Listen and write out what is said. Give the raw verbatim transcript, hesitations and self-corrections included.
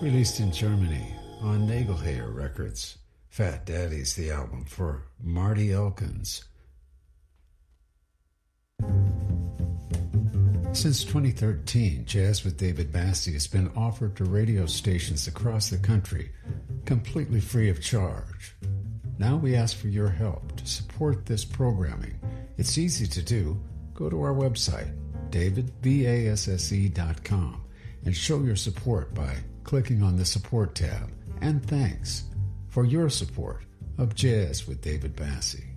Released in Germany on Nagelhair Records. Fat Daddy's the album for Marty Elkins. Since twenty thirteen, Jazz with David Bassie has been offered to radio stations across the country, completely free of charge. Now we ask for your help to support this programming. It's easy to do. Go to our website, david basse dot com, and show your support by clicking on the Support tab. And thanks for your support of Jazz with David Bassie.